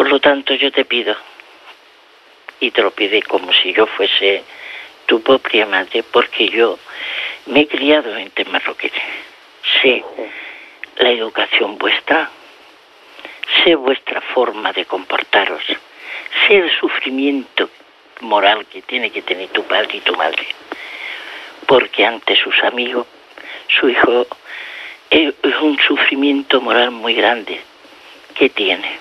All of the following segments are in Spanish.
Por lo tanto, yo te pido, y te lo pide como si yo fuese tu propia madre, porque yo me he criado entre marroquíes. Sé la educación vuestra, sé vuestra forma de comportaros, sé el sufrimiento moral que tiene que tener tu padre y tu madre, porque ante sus amigos, su hijo es un sufrimiento moral muy grande que tiene.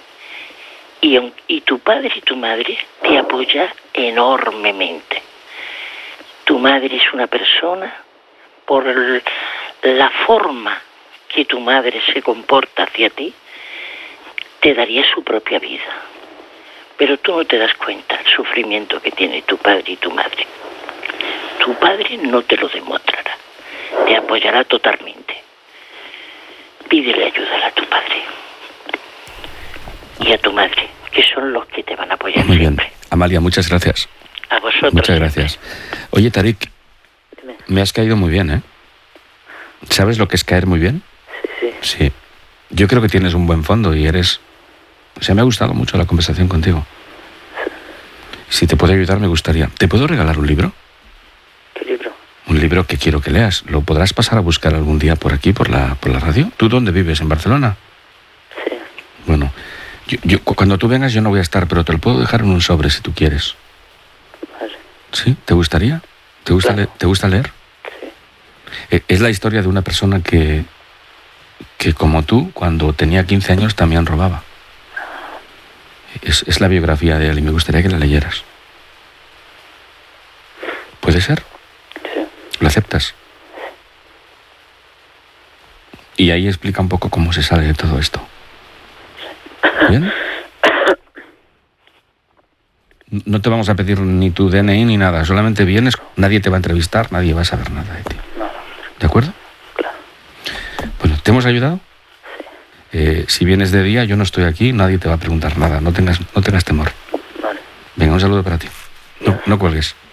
Y tu padre y tu madre te apoyan enormemente. Tu madre es una persona, por la forma que tu madre se comporta hacia ti, te daría su propia vida. Pero tú no te das cuenta del sufrimiento que tiene tu padre y tu madre. Tu padre no te lo demostrará, te apoyará totalmente. Pídele ayuda a tu padre y a tu madre, que son los que te van a apoyar muy siempre. Bien. Amalia, muchas gracias. A vosotros. Muchas gracias. Oye, Tarik, me has caído muy bien, ¿eh? ¿Sabes lo que es caer muy bien? Sí. Yo creo que tienes un buen fondo y eres... O sea, me ha gustado mucho la conversación contigo. Si te puedo ayudar, me gustaría. ¿Te puedo regalar un libro? ¿Qué libro? Un libro que quiero que leas. ¿Lo podrás pasar a buscar algún día por aquí, por la radio? ¿Tú dónde vives? ¿En Barcelona? Sí. Bueno, yo cuando tú vengas yo no voy a estar, pero te lo puedo dejar en un sobre si tú quieres. Vale. ¿Sí? ¿Te gustaría? ¿Te gusta leer? Sí. Es la historia de una persona que como tú, cuando tenía 15 años también robaba. Es la biografía de él y me gustaría que la leyeras. ¿Puede ser? Sí. ¿Lo aceptas? Y ahí explica un poco cómo se sale de todo esto. ¿Bien? No te vamos a pedir ni tu DNI ni nada, solamente vienes, nadie te va a entrevistar, nadie va a saber nada de ti. ¿De acuerdo? Claro. Bueno, ¿te hemos ayudado? Si vienes de día, yo no estoy aquí, nadie te va a preguntar nada, no tengas temor. Vale. Venga, un saludo para ti. No cuelgues.